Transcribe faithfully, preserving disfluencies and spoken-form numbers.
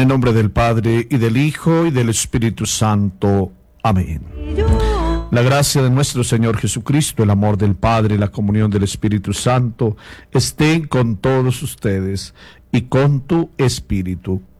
el nombre del Padre, y del Hijo, y del Espíritu Santo. Amén. La gracia de nuestro Señor Jesucristo, el amor del Padre y la comunión del Espíritu Santo estén con todos ustedes y con tu espíritu.